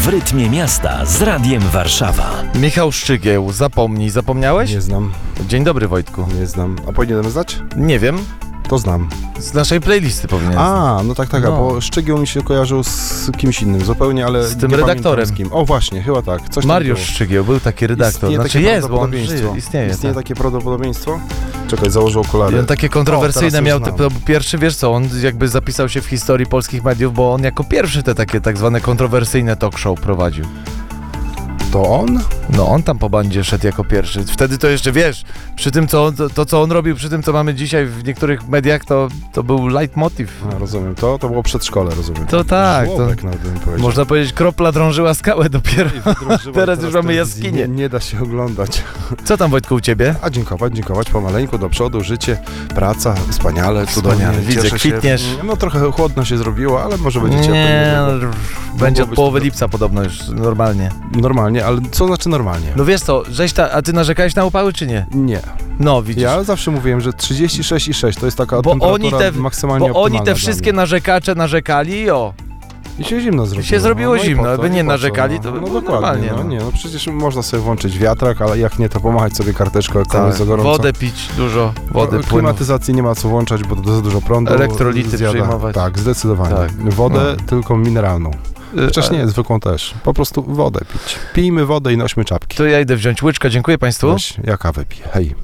W rytmie miasta z Radiem Warszawa. Michał Szczygieł, zapomniałeś? Nie znam, Dzień dobry, Wojtku. nie znam. A powinienem znać? Nie wiem, To znam. z naszej playlisty powinien znać. A, no tak, No. bo Szczygieł mi się kojarzył z kimś innym zupełnie, ale Z tym nie redaktorem. pamiętam z kim. O właśnie, chyba tak. Coś tam Mariusz było. Szczygieł, był taki redaktor. Istnieje Znaczy takie jest, bo on prawdopodobieństwo. żyje, istnieje. Istnieje tak. takie prawdopodobieństwo? Czekaj, założę okulary. I on takie kontrowersyjne teraz miał, już to znam. był pierwszy, wiesz co, on jakby zapisał się w historii polskich mediów, bo on jako pierwszy te takie tak zwane kontrowersyjne talk show prowadził. To on? No on tam po bandzie szedł jako pierwszy. Wtedy to jeszcze, wiesz, przy tym co on robił, przy tym co mamy dzisiaj w niektórych mediach, to był leitmotiv. A, rozumiem. To było przedszkole, rozumiem. To tak, Żłobek nawet bym powiedział. Można powiedzieć, kropla drążyła skałę dopiero. I wydrążyła, Teraz już mamy telewizji jaskinię. Nie da się oglądać. Co tam, Wojtku, u ciebie? A dziękować pomaleńku do przodu, życie, praca, wspaniale, cudownie. Wspaniale, widzę, Cieszę się. kwitniesz. No trochę chłodno się zrobiło, ale może będzie ciepło. Nie, niedługo. będzie od być połowy to- lipca podobno już normalnie. Normalnie, ale co znaczy normalnie? No wiesz co, a ty narzekałeś na upały czy nie? Nie. No widzisz. Ja zawsze mówiłem, że 36,6 to jest taka Bo temperatura maksymalnie Bo oni optymalna te dla wszystkie mnie. narzekacze narzekali, I się zimno zrobiło. I się zrobiło No i zimno, po co, by nie i po co, narzekali, to by no było dokładnie, normalnie, no. no. Nie, no przecież można sobie włączyć wiatrak, ale jak nie, to pomachać sobie karteczką, jak komuś za gorąco. wodę pić dużo, wody, płynów. Klimatyzacji nie ma co włączać, bo to za dużo prądu Elektrolity zjada. przyjmować. Tak, zdecydowanie. Tak. Wodę tylko mineralną. Chociaż A- nie, zwykłą też. Po prostu wodę pić. Pijmy wodę i nośmy czapki. To ja idę wziąć łyczkę, dziękuję Państwu. Weź, ja kawę piję. Hej.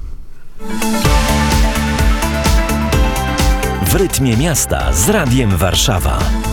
W rytmie miasta z Radiem Warszawa.